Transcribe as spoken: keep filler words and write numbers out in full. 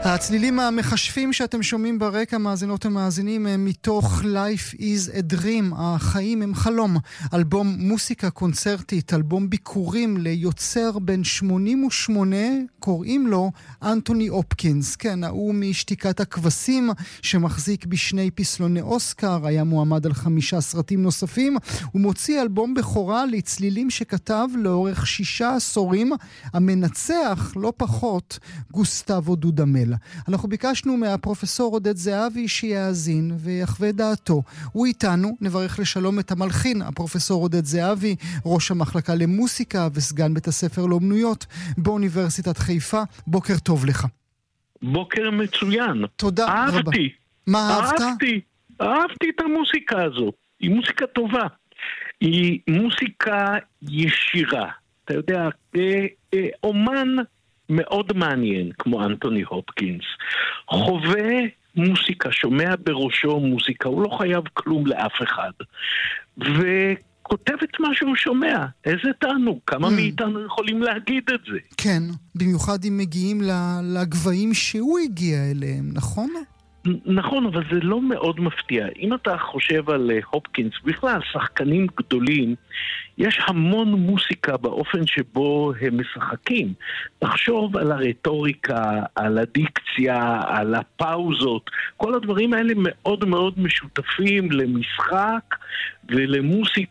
הצלילים המחשפים שאתם שומעים ברקע, מאזינות ומאזינים, הם מתוך Life is a Dream, החיים הם חלום, אלבום מוסיקה קונצרטית, אלבום ביקורים ליוצר בן שמונים ושמונה, קוראים לו אנטוני הופקינס, כן, הוא משתיקת הכבשים שמחזיק בשני פסלוני אוסקר, היה מועמד על חמישה סרטים נוספים, הוא מוציא אלבום בכורה לצלילים שכתב לאורך שישה עשורים, המנצח לא פחות גוסטבו דודמל. אנחנו ביקשנו מהפרופסור עודד זהבי שיאזין ויחווה דעתו. הוא איתנו, נברך לשלום את המלחין, הפרופסור עודד זהבי, ראש המחלקה למוסיקה וסגן בית הספר לאומנויות באוניברסיטת חיפה. בוקר טוב לך. בוקר מצוין. תודה אהבתי. רבה. מה אהבת? אהבתי. אהבתי את המוסיקה הזו. היא מוסיקה טובה. היא מוסיקה ישירה. אתה יודע, אומן מאוד מעניין, כמו אנטוני הופקינס, חווה מוסיקה, שומע בראשו מוסיקה, הוא לא חייב כלום לאף אחד, וכותב את מה שהוא שומע. איזה תענוג, כמה mm. מאיתנו יכולים להגיד את זה? כן, במיוחד אם מגיעים לגבהים שהוא הגיע אליהם, נכון? נכון, אבל זה לא מאוד מפתיע. אם אתה חושב על הופקינס, בכלל שחקנים גדולים, יש המון מוסיקה באופן שבו הם משחקים. תחשוב על הרטוריקה, על הדיקציה, על הפאוזות. כל הדברים האלה מאוד מאוד משותפים למשחק ולמוסיקה.